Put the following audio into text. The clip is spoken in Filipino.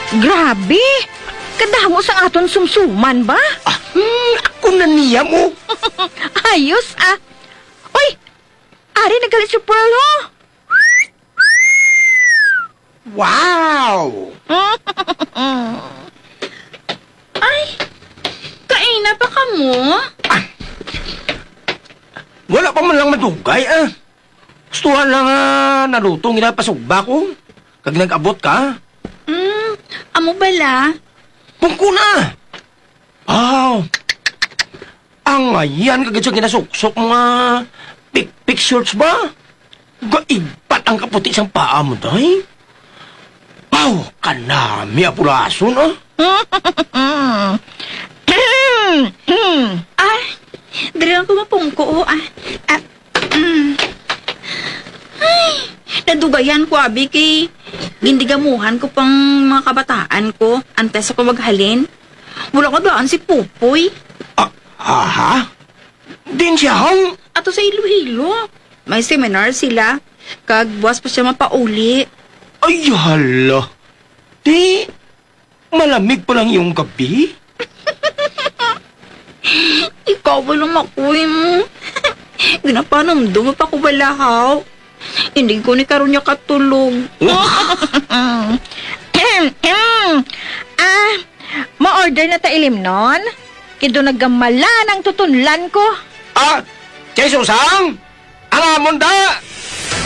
Grabe! Kadamo sa aton sumsuman ba? Ako na niya mo. Ayos ah! Uy! Ari, nagalit si Pearl ho! Wow! Ay, kaina pa ka mo? Wala pa man lang madugay, ah. Gustuhan lang, narutong inapasugba ko. Kag nag-abot ka, Amo bala? pungko na. Ang ayan, kagad siya ginasuksok mga pick shorts ba? Gaibat ang kaputi siyang paa mo, day. Kanami apurason, ah. Ay, dali lang kumapungko, Ay, nadugayan ko, abi, kay gindigamuhan ko pang mga kabataan ko antes ako maghalin. Wala ko daan si Pupoy. Ha? Din siya, hang? Ato sa Iloilo. May seminar sila. Kag buwas pa siya mapauli. Ay, hala. Di, malamig pa lang yung gabi. Ikaw ba lang makuwi mo? Ginapanamdo mo pa ko balahaw. Hindi ko ni karunya katulog. Ma-order na ta ilim nun? Kido naggamala ng tutunlan ko. Chay Susang! Ang amon da!